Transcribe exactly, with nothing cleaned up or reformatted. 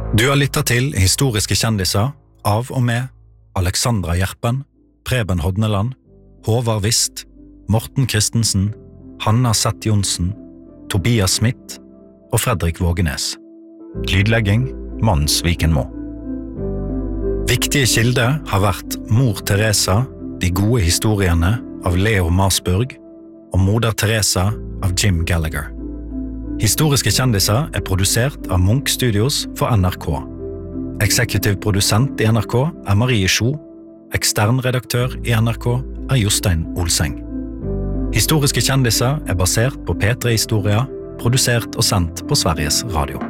Du har lyttet til Historiske kjendiser av og med Alexandra Gjerpen, Preben Hodneland, Håvard Vist, Morten Kristensen, Hanna Sett Jonsen, Tobias Smith og Fredrik Vågenes. Lydlegging Mons Vikenmo. Viktige kilder har vært Mor Teresa, De gode historiene av Leo Marsburg og Moder Teresa av Jim Gallagher. Historiske kjendiser er produsert av Munch Studios for N R K. Eksekutiv produsent i N R K er Marie Sjo. Ekstern redaktør i N R K er Jostein Olseng. Historiske kjendiser er basert på P tre Historia, produsert og sendt på Sveriges Radio.